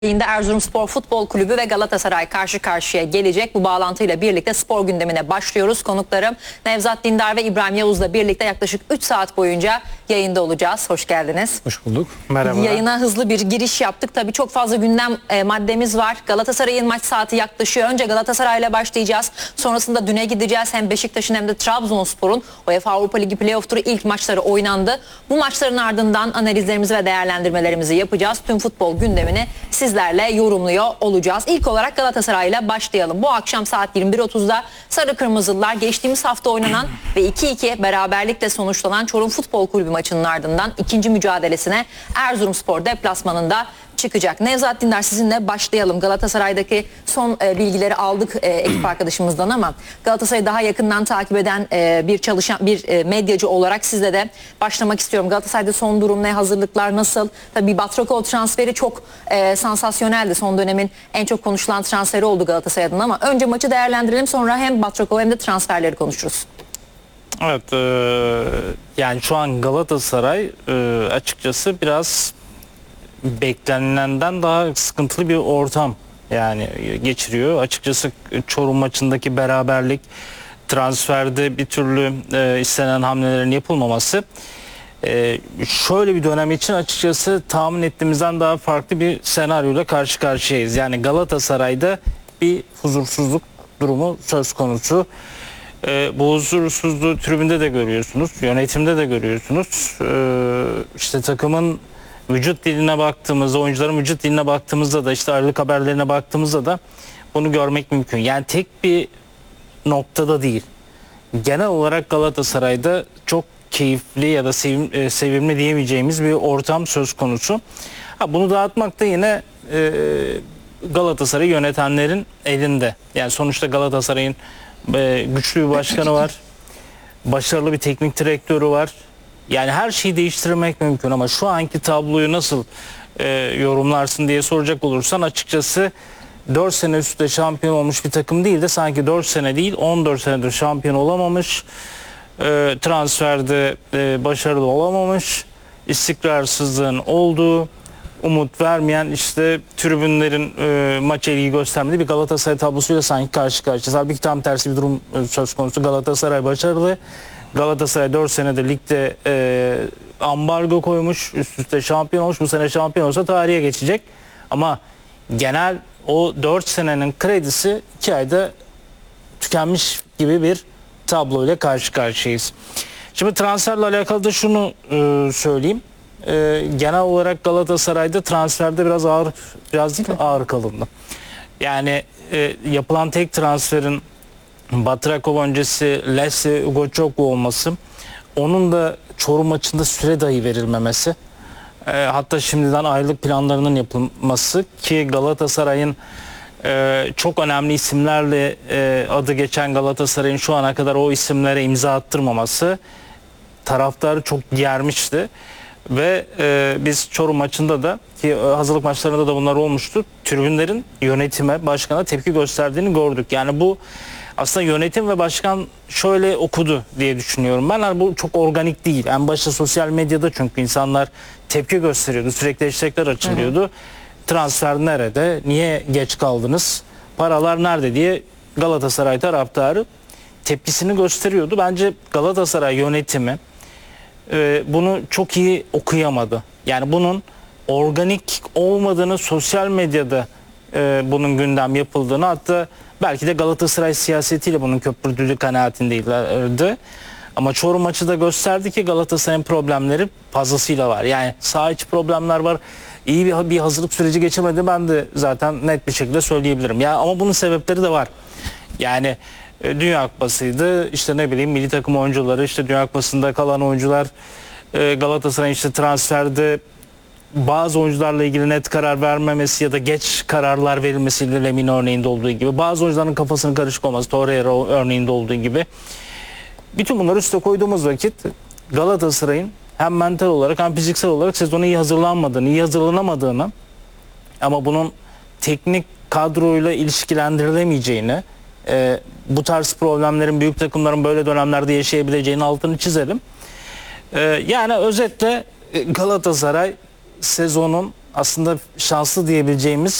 Erzurumspor Futbol Kulübü ve Galatasaray karşı karşıya gelecek. Bu bağlantıyla birlikte spor gündemine başlıyoruz. Konuklarım Nevzat Dindar ve İbrahim Yavuz'la birlikte yaklaşık 3 saat boyunca yayında olacağız. Hoş geldiniz. Hoş bulduk. Merhaba. Yayına hızlı bir giriş yaptık. Tabii çok fazla gündem maddemiz var. Galatasaray'ın maç saati yaklaşıyor. Önce Galatasaray'la başlayacağız. Sonrasında düne gideceğiz. Hem Beşiktaş'ın hem de Trabzonspor'un UEFA Avrupa Ligi Playoff Turu ilk maçları oynandı. Bu maçların ardından analizlerimizi ve değerlendirmelerimizi yapacağız. Tüm futbol gündemini sizlerle yorumluyor olacağız. İlk olarak Galatasaray'la başlayalım. Bu akşam saat 21.30'da Sarı Kırmızılılar geçtiğimiz hafta oynanan ve 2-2 beraberlikle sonuçlanan Çorum Futbol Kulübü maçının ardından ikinci mücadelesine Erzurumspor deplasmanında çıkacak. Nevzat Dindar, sizinle başlayalım. Galatasaray'daki son bilgileri aldık ekip arkadaşımızdan ama Galatasaray'ı daha yakından takip eden bir medyacı olarak sizle de başlamak istiyorum. Galatasaray'da son durum ne? Hazırlıklar nasıl? Tabii Batrakoğlu transferi çok sansasyoneldi. Son dönemin en çok konuşulan transferi oldu Galatasaray adına ama önce maçı değerlendirelim, sonra hem Batrakoğlu hem de transferleri konuşuruz. Evet, yani şu an Galatasaray açıkçası biraz beklenilenden daha sıkıntılı bir ortam yani geçiriyor. Açıkçası Çorum maçındaki beraberlik, transferde bir türlü istenen hamlelerin yapılmaması şöyle bir dönem için açıkçası tahmin ettiğimizden daha farklı bir senaryoyla karşı karşıyayız. Yani Galatasaray'da bir huzursuzluk durumu söz konusu. Bu huzursuzluğu tribünde de görüyorsunuz, yönetimde de görüyorsunuz. İşte takımın vücut diline baktığımızda, oyuncuların vücut diline baktığımızda da, işte ayrılık haberlerine baktığımızda da bunu görmek mümkün. Yani tek bir noktada değil. Genel olarak Galatasaray'da çok keyifli ya da sevimli diyemeyeceğimiz bir ortam söz konusu. Bunu dağıtmak da yine Galatasaray'ı yönetenlerin elinde. Yani sonuçta Galatasaray'ın güçlü bir başkanı var. Başarılı bir teknik direktörü var. Yani her şeyi değiştirmek mümkün ama şu anki tabloyu nasıl yorumlarsın diye soracak olursan açıkçası 4 sene üstte şampiyon olmuş bir takım değil de sanki 4 sene değil 14 senedir şampiyon olamamış. Transferde başarılı olamamış. İstikrarsızlığın olduğu, umut vermeyen, işte tribünlerin maça ilgi göstermediği bir Galatasaray tablosuyla sanki karşı karşıyayız. Halbuki tam tersi bir durum söz konusu. Galatasaray başarılı. Galatasaray 4 senedir ligde ambargo koymuş, üst üste şampiyon olmuş. Bu sene şampiyon olsa tarihe geçecek. Ama genel o 4 senenin kredisi 2 ayda tükenmiş gibi bir tabloyla karşı karşıyayız. Şimdi transferle alakalı da şunu söyleyeyim. Genel olarak Galatasaray'da transferde biraz değil ağır kalındı. Yani yapılan tek transferin Batrakov öncesi Leslie Ugochukwu olması, onun da Çorum maçında süre dahi verilmemesi, hatta şimdiden ayrılık planlarının yapılması ki Galatasaray'ın çok önemli isimlerle adı geçen Galatasaray'ın şu ana kadar o isimlere imza attırmaması taraftarı çok germişti. Ve biz Çorum maçında da, ki hazırlık maçlarında da bunlar olmuştu, tribünlerin yönetime, başkana tepki gösterdiğini gördük. Yani bu aslında yönetim ve başkan şöyle okudu diye düşünüyorum. Ben bu çok organik değil. En başta sosyal medyada çünkü insanlar tepki gösteriyordu. Sürekli hashtagler açılıyordu. Transfer nerede? Niye geç kaldınız? Paralar nerede diye Galatasaray taraftarı tepkisini gösteriyordu. Bence Galatasaray yönetimi bunu çok iyi okuyamadı. Yani bunun organik olmadığını, sosyal medyada bunun gündem yapıldığını, hatta belki de Galatasaray siyasetiyle bunun köpürdüğü kanaatindeydi. Ama Çorum maçı da gösterdi ki Galatasaray'ın problemleri fazlasıyla var. Yani saha içi problemler var. İyi bir hazırlık süreci geçemedi, ben de zaten net bir şekilde söyleyebilirim. Ya ama bunun sebepleri de var. Yani Dünya Kupası'ydı, işte ne bileyim milli takım oyuncuları, işte Dünya Kupası'nda kalan oyuncular, Galatasaray'ın işte transferde bazı oyuncularla ilgili net karar vermemesi ya da geç kararlar verilmesiyle, Lemina örneğinde olduğu gibi, bazı oyuncuların kafasının karışık olması, Torreira örneğinde olduğu gibi. Bütün bunları üste koyduğumuz vakit Galatasaray'ın hem mental olarak hem fiziksel olarak sezona iyi hazırlanmadığını, iyi hazırlanamadığını ama bunun teknik kadroyla ilişkilendirilemeyeceğini, bu tarz problemlerin büyük takımların böyle dönemlerde yaşayabileceğini altını çizelim. Yani özetle Galatasaray sezonun aslında şanslı diyebileceğimiz